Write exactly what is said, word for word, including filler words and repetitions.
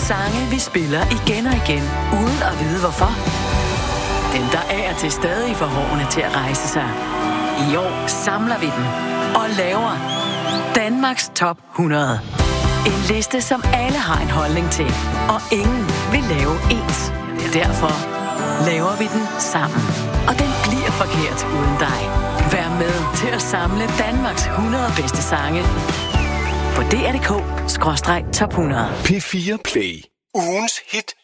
Sange, vi spiller igen og igen, uden at vide hvorfor. Dem, der er til stadig for hårene til at rejse sig. I år samler vi dem og laver Danmarks Top hundrede. En liste, som alle har en holdning til, og ingen vil lave ens. Derfor laver vi den sammen. Og den bliver forkert uden dig. Vær med til at samle Danmarks hundrede bedste sange på D R punktum D K skråstreg top hundrede. P fire Play. Ugens hit